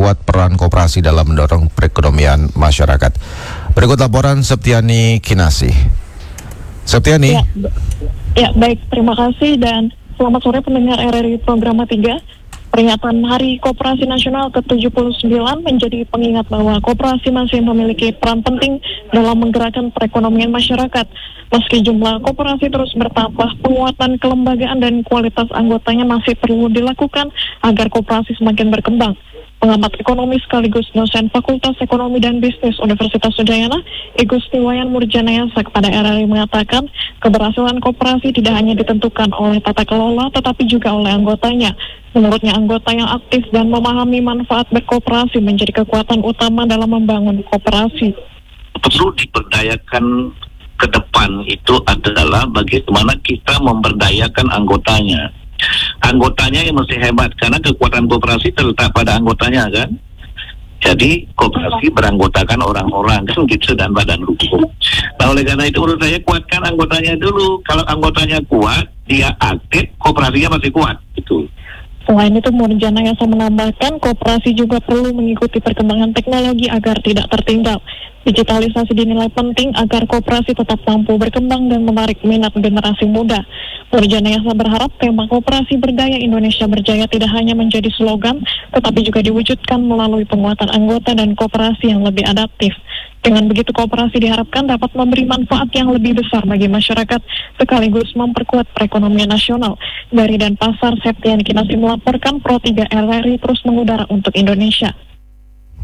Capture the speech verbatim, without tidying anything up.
memperkuat peran koperasi dalam mendorong perekonomian masyarakat. Berikut laporan Septiani Kinasih. Septiani. Ya, ya, baik, terima kasih dan selamat sore pendengar R R I Programa tiga. Peringatan Hari Koperasi Nasional ke tujuh puluh sembilan menjadi pengingat bahwa koperasi masih memiliki peran penting dalam menggerakkan perekonomian masyarakat. Meski jumlah koperasi terus bertambah, penguatan kelembagaan dan kualitas anggotanya masih perlu dilakukan agar koperasi semakin berkembang. Pengamat ekonomi sekaligus dosen Fakultas Ekonomi dan Bisnis Universitas Udayana, I Gusti Wayan Murjanayasa kepada R R I mengatakan, keberhasilan koperasi tidak hanya ditentukan oleh tata kelola tetapi juga oleh anggotanya. Menurutnya, anggota yang aktif dan memahami manfaat berkoperasi menjadi kekuatan utama dalam membangun koperasi. Perlu diberdayakan ke depan itu adalah bagaimana kita memberdayakan anggotanya. Anggotanya yang mesti hebat karena kekuatan koperasi terletak pada anggotanya kan. Jadi koperasi beranggotakan orang-orang kan gitu dan badan hukum. Nah oleh karena itu menurut saya kuatkan anggotanya dulu. Kalau anggotanya kuat, dia aktif, koperasinya masih kuat gitu. Selain itu, Murjanayasa menambahkan koperasi juga perlu mengikuti perkembangan teknologi agar tidak tertinggal. Digitalisasi dinilai penting agar koperasi tetap mampu berkembang dan menarik minat generasi muda. Murjanayasa berharap tema koperasi berdaya Indonesia berjaya tidak hanya menjadi slogan, tetapi juga diwujudkan melalui penguatan anggota dan koperasi yang lebih adaptif. Dengan begitu, koperasi diharapkan dapat memberi manfaat yang lebih besar bagi masyarakat, sekaligus memperkuat perekonomian nasional. Dari Denpasar, Septiani Kinasih melaporkan, Pro tiga R R I terus mengudara untuk Indonesia.